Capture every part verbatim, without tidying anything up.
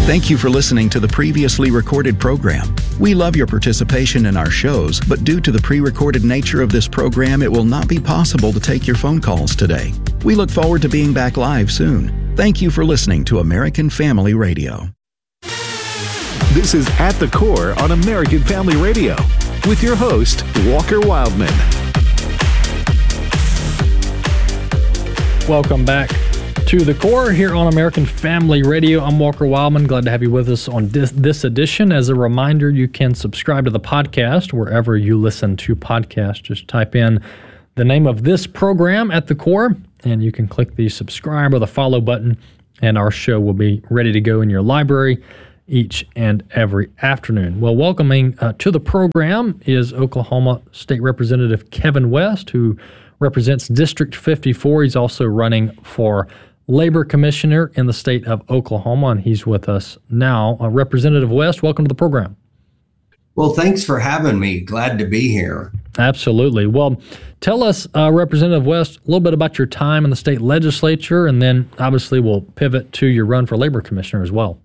Thank you for listening to the previously recorded program. We love your participation in our shows, but due to the pre-recorded nature of this program, it will not be possible to take your phone calls today. We look forward to being back live soon. Thank you for listening to American Family Radio. This is At the Core on American Family Radio with your host, Walker Wildman. Welcome back to The Core here on American Family Radio. I'm Walker Wildman. Glad to have you with us on this, this edition. As a reminder, you can subscribe to the podcast wherever you listen to podcasts. Just type in the name of this program, At the Core, and you can click the subscribe or the follow button, and our show will be ready to go in your library each and every afternoon. Well, welcoming uh, to the program is Oklahoma State Representative Kevin West, who represents District fifty-four. He's also running for Labor Commissioner in the state of Oklahoma, and he's with us now. Uh, Representative West, welcome to the program. Well, thanks for having me. Glad to be here. Absolutely. Well, tell us, uh, Representative West, a little bit about your time in the state legislature, and then obviously we'll pivot to your run for Labor Commissioner as well.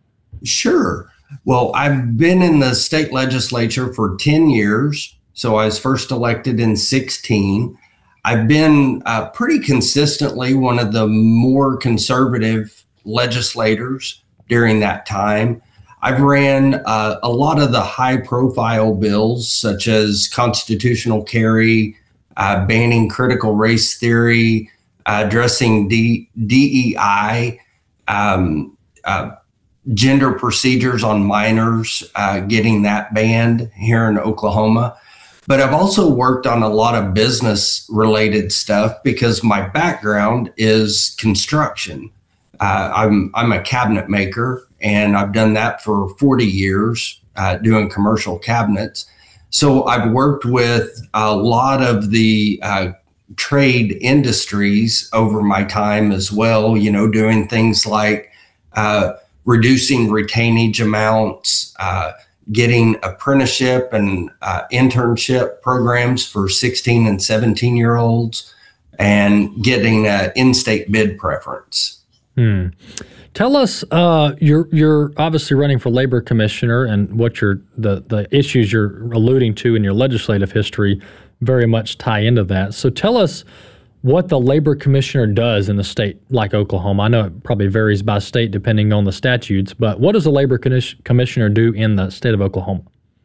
Sure. Well, I've been in the state legislature for ten years. So I was first elected in sixteen. I've been uh, pretty consistently one of the more conservative legislators during that time. I've ran uh, a lot of the high-profile bills, such as constitutional carry, uh, banning critical race theory, uh, addressing D- DEI, um, uh, gender procedures on minors, uh, getting that banned here in Oklahoma. But I've also worked on a lot of business related stuff because my background is construction. Uh, I'm I'm a cabinet maker, and I've done that for forty years, uh, doing commercial cabinets. So I've worked with a lot of the uh, trade industries over my time as well, you know, doing things like uh, reducing retainage amounts, uh, getting apprenticeship and uh, internship programs for sixteen and seventeen year olds, and getting an in-state bid preference. Hmm. Tell us, uh, you're you're obviously running for Labor Commissioner, and what you're the the issues you're alluding to in your legislative history very much tie into that. So tell us what the Labor Commissioner does in a state like Oklahoma. I know it probably varies by state depending on the statutes, but what does the Labor Commissioner do in the state of Oklahoma?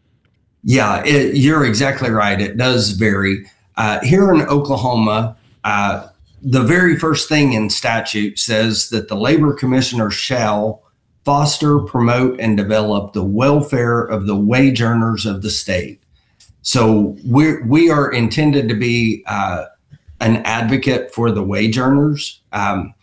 Yeah, it, you're exactly right. It does vary. Uh, here in Oklahoma, uh, the very first thing in statute says that the Labor Commissioner shall foster, promote, and develop the welfare of the wage earners of the state. So we're, we are intended to be uh, an advocate for the wage earners. Um,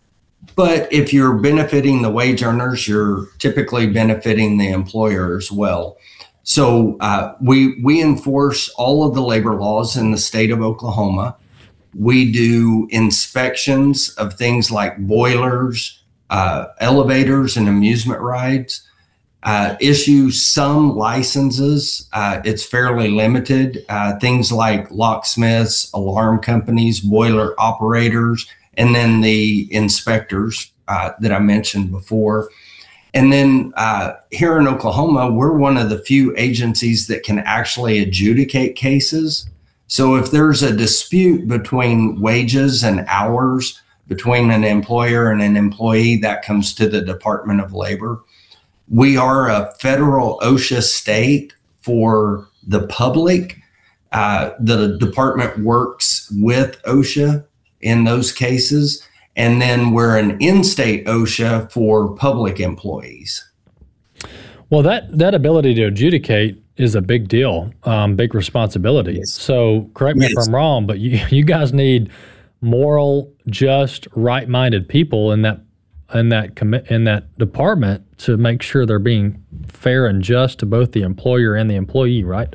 but if you're benefiting the wage earners, you're typically benefiting the employer as well. So uh, we we enforce all of the labor laws in the state of Oklahoma. We do inspections of things like boilers, uh, elevators, and amusement rides. Uh, issue some licenses. Uh, it's fairly limited. Uh, things like locksmiths, alarm companies, boiler operators, and then the inspectors uh, that I mentioned before. And then uh, here in Oklahoma, we're one of the few agencies that can actually adjudicate cases. So if there's a dispute between wages and hours between an employer and an employee, that comes to the Department of Labor. We are a federal OSHA state for the public. Uh, the department works with OSHA in those cases. And then we're an in-state OSHA for public employees. Well, that, that ability to adjudicate is a big deal, um, big responsibility. Yes. So correct me yes. if I'm wrong, but you, you guys need moral, just, right-minded people in that in that commi- in that department to make sure they're being fair and just to both the employer and the employee, right?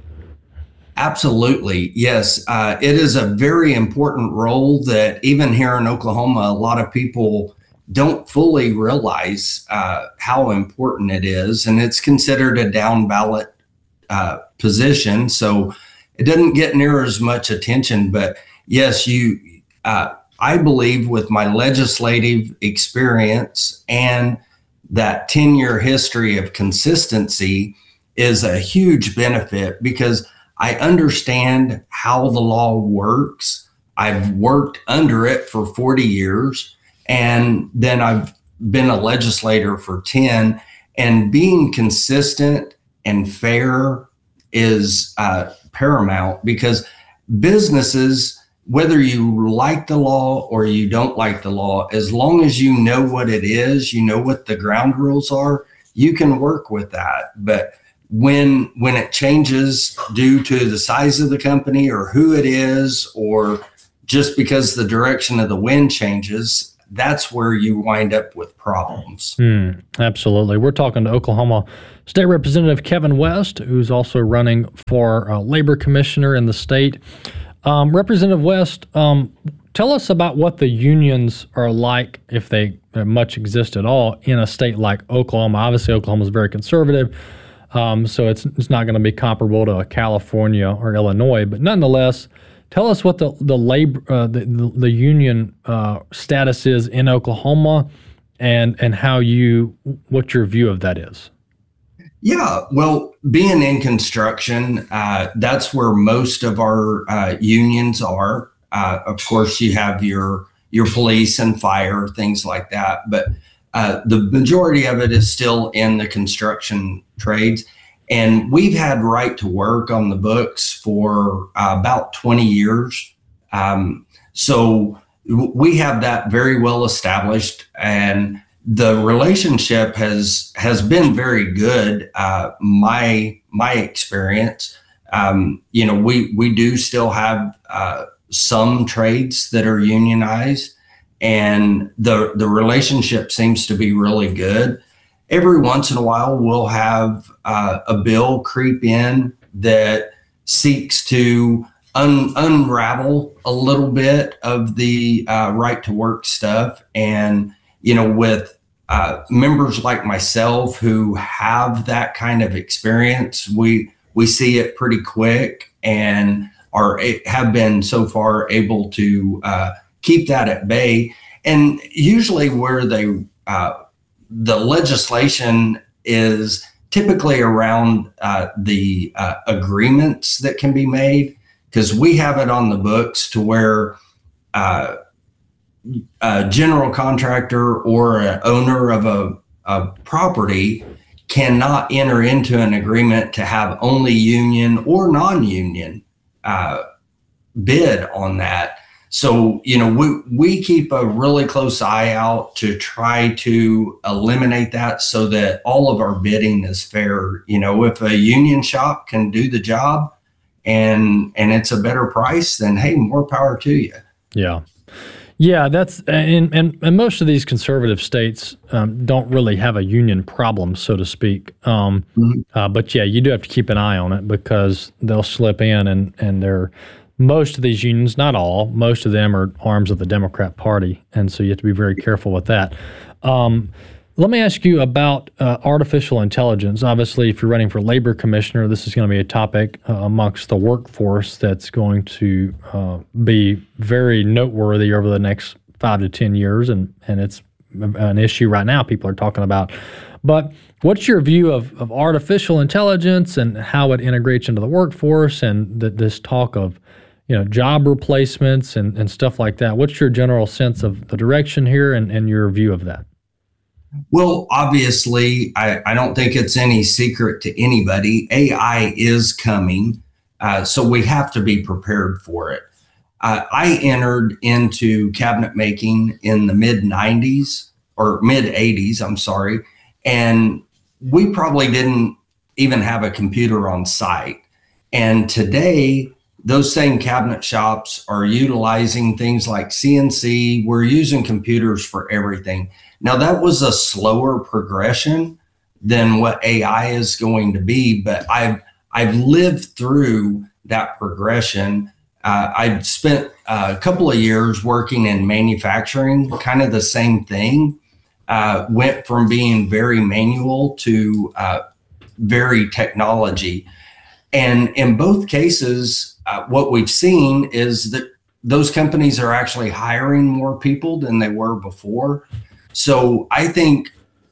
Absolutely, yes. Uh, it is a very important role that even here in Oklahoma, a lot of people don't fully realize uh, how important it is, and it's considered a down ballot uh, position, so it doesn't get near as much attention. But yes, you. Uh, I believe with my legislative experience and that ten year history of consistency is a huge benefit because I understand how the law works. I've worked under it for forty years, and then I've been a legislator for ten, and being consistent and fair is uh, paramount because businesses, whether you like the law or you don't like the law, as long as you know what it is, you know what the ground rules are, you can work with that. But when when it changes due to the size of the company or who it is, or just because the direction of the wind changes, that's where you wind up with problems. Mm, absolutely. We're talking to Oklahoma State Representative Kevin West, who's also running for uh, labor commissioner in the state. Um, Representative West, um, tell us about what the unions are like, if they uh, much exist at all, in a state like Oklahoma. Obviously, Oklahoma is very conservative, um, so it's it's not going to be comparable to California or Illinois. But nonetheless, tell us what the the labor uh, the, the the union uh, status is in Oklahoma, and and how you what your view of that is. Yeah, well, being in construction, uh, that's where most of our uh, unions are. Uh, of course, you have your your police and fire, things like that. But uh, the majority of it is still in the construction trades. And we've had right to work on the books for uh, about twenty years. Um, so we have that very well established, and the relationship has has been very good. Uh, my my experience, um, you know, we we do still have uh, some trades that are unionized, and the the relationship seems to be really good. Every once in a while, we'll have uh, a bill creep in that seeks to un- unravel a little bit of the uh, right to work stuff, and you know, with uh, members like myself who have that kind of experience, we we see it pretty quick and are have been so far able to uh, keep that at bay. And usually, where they uh, the legislation is typically around uh, the uh, agreements that can be made, because we have it on the books to where Uh, a general contractor or an owner of a, a property cannot enter into an agreement to have only union or non-union uh, bid on that. So, you know, we, we keep a really close eye out to try to eliminate that so that all of our bidding is fair. You know, if a union shop can do the job and and it's a better price, then hey, more power to you. Yeah. Yeah, that's and, and, and most of these conservative states um, don't really have a union problem, so to speak. Um, mm-hmm. uh, but yeah, you do have to keep an eye on it because they'll slip in, and and they're most of these unions, not all, most of them are arms of the Democrat Party, and so you have to be very careful with that. Um, let me ask you about uh, artificial intelligence. Obviously, if you're running for labor commissioner, this is going to be a topic uh, amongst the workforce that's going to uh, be very noteworthy over the next five to ten years, and, and it's an issue right now people are talking about. But what's your view of, of artificial intelligence and how it integrates into the workforce, and the, this talk of you know job replacements and, and stuff like that? What's your general sense of the direction here and, and your view of that? Well, obviously, I, I don't think it's any secret to anybody. A I is coming, uh, so we have to be prepared for it. Uh, I entered into cabinet making in the mid nineties or mid eighties, I'm sorry, and we probably didn't even have a computer on site. And today, those same cabinet shops are utilizing things like C N C. We're using computers for everything. Now, that was a slower progression than what A I is going to be, but I've I've lived through that progression. Uh, I've spent a couple of years working in manufacturing, kind of the same thing. Uh, went from being very manual to uh, very technology. And in both cases, uh, what we've seen is that those companies are actually hiring more people than they were before. So I think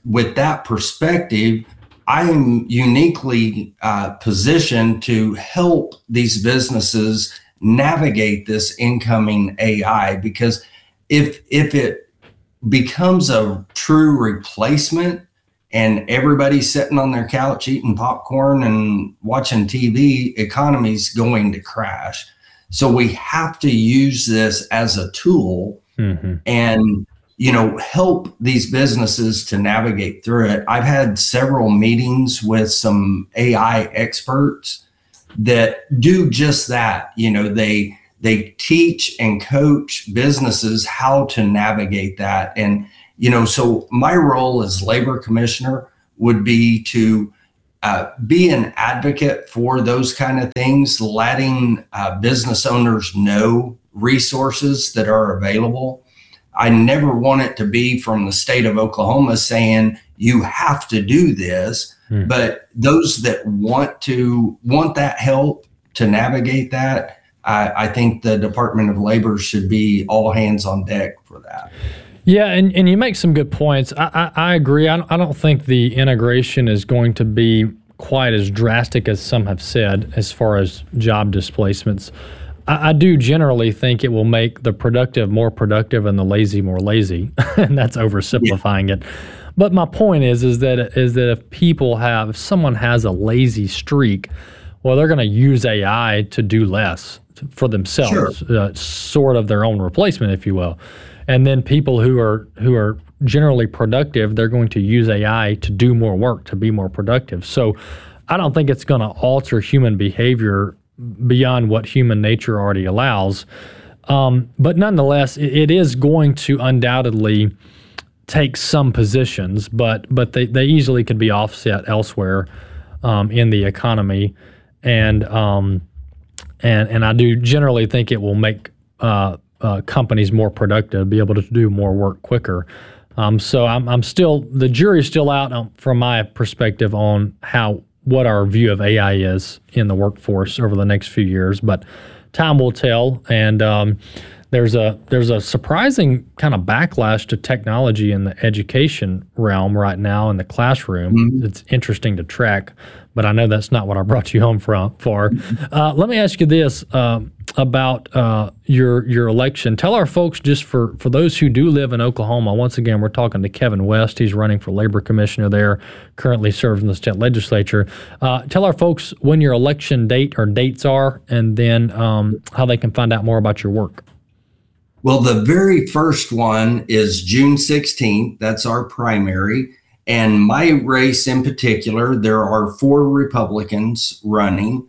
with that perspective, I am uniquely uh, positioned to help these businesses navigate this incoming A I, because if if it becomes a true replacement and everybody's sitting on their couch eating popcorn and watching T V, economy's going to crash. So we have to use this as a tool mm-hmm. and, you know, help these businesses to navigate through it. I've had several meetings with some A I experts that do just that. You know, they they teach and coach businesses how to navigate that. And, you know, so my role as labor commissioner would be to uh, be an advocate for those kind of things, letting uh, business owners know resources that are available. I never want it to be from the state of Oklahoma saying you have to do this, hmm. but those that want to want that help to navigate that, I, I think the Department of Labor should be all hands on deck for that. Yeah, and, and you make some good points. I, I, I agree. I don't, I don't think the integration is going to be quite as drastic as some have said as far as job displacements. I, I do generally think it will make the productive more productive and the lazy more lazy, and that's oversimplifying yeah. it. But my point is, is that is that if people have, if someone has a lazy streak, well, they're going to use A I to do less for themselves, sure. uh, sort of their own replacement, if you will. And then people who are who are generally productive, they're going to use A I to do more work, to be more productive. So I don't think it's going to alter human behavior beyond what human nature already allows. Um, but nonetheless, it, it is going to undoubtedly take some positions, but but they, they easily could be offset elsewhere um, in the economy. And um, and and I do generally think it will make uh, uh, companies more productive, be able to do more work quicker. Um, so I'm I'm still, the jury's still out um, from my perspective on how what our view of A I is in the workforce over the next few years, but time will tell. And um, there's a there's a surprising kind of backlash to technology in the education realm right now in the classroom. Mm-hmm. It's interesting to track, but I know that's not what I brought you home from for. Uh, let me ask you this uh, about uh, your your election. Tell our folks, just for, for those who do live in Oklahoma, once again, we're talking to Kevin West. He's running for labor commissioner there, currently serves in the state legislature. Uh, tell our folks when your election date or dates are, and then um, how they can find out more about your work. Well, the very first one is June sixteenth. That's our primary. And my race in particular, there are four Republicans running.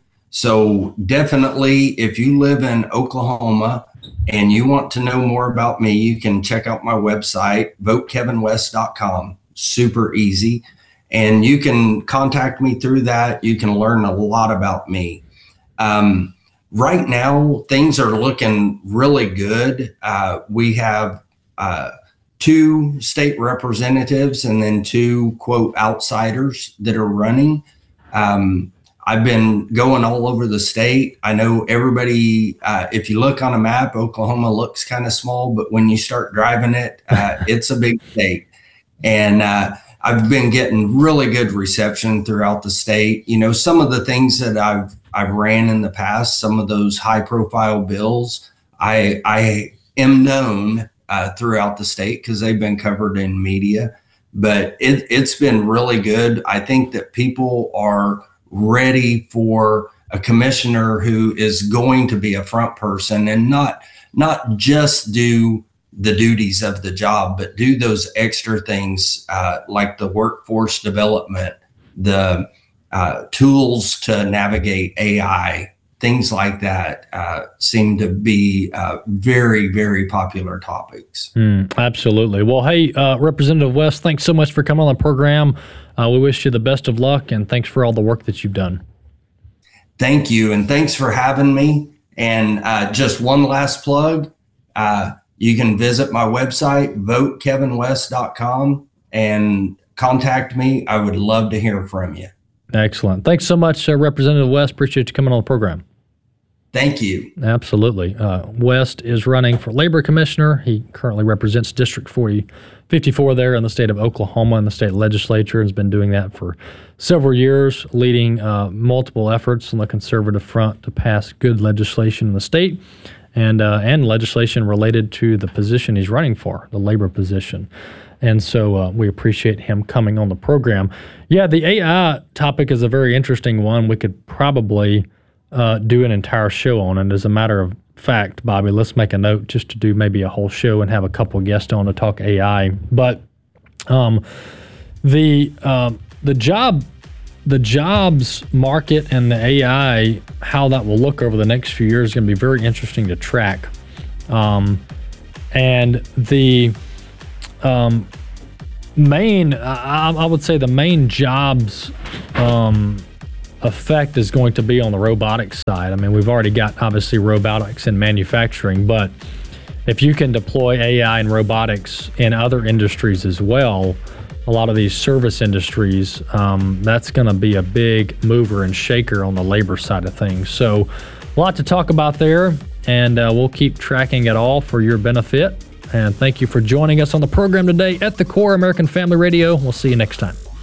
So definitely, if you live in Oklahoma and you want to know more about me, you can check out my website, vote kevin west dot com. Super easy. And you can contact me through that. You can learn a lot about me. Um, right now, things are looking really good. Uh, we have uh, two state representatives and then two, quote, outsiders that are running. Um, I've been going all over the state. I know everybody, uh, if you look on a map, Oklahoma looks kind of small, but when you start driving it, uh, it's a big state. And uh, I've been getting really good reception throughout the state. You know, some of the things that I've I've ran in the past, some of those high profile bills, I I am known uh, throughout the state because they've been covered in media. But it, it's been really good. I think that people are ready for a commissioner who is going to be a front person and not not just do the duties of the job, but do those extra things uh, like the workforce development, the uh, tools to navigate A I, things like that uh, seem to be uh, very, very popular topics. Mm, absolutely. Well, hey, uh, Representative West, thanks so much for coming on the program. Uh, we wish you the best of luck, and thanks for all the work that you've done. Thank you, and thanks for having me. And uh, just one last plug. Uh, you can visit my website, vote kevin west dot com, and contact me. I would love to hear from you. Excellent. Thanks so much, uh, Representative West. Appreciate you coming on the program. Thank you. Absolutely. Uh, West is running for labor commissioner. He currently represents District forty, fifty-four there in the state of Oklahoma in the state legislature, and has been doing that for several years, leading uh, multiple efforts on the conservative front to pass good legislation in the state and uh, and legislation related to the position he's running for, the labor position. And so uh, we appreciate him coming on the program. Yeah, the A I topic is a very interesting one. We could probably uh, do an entire show on it. As a matter of fact, Bobby, let's make a note just to do maybe a whole show and have a couple of guests on to talk A I. But um, the um, the job the jobs market and the A I, how that will look over the next few years is going to be very interesting to track. Um, and the um, main, I, I would say the main jobs um, effect is going to be on the robotics side. I mean, we've already got obviously robotics in manufacturing, but if you can deploy A I and robotics in other industries as well, a lot of these service industries, um, that's going to be a big mover and shaker on the labor side of things. So a lot to talk about there, and uh, we'll keep tracking it all for your benefit. And thank you for joining us on the program today at The Core American Family Radio. We'll see you next time.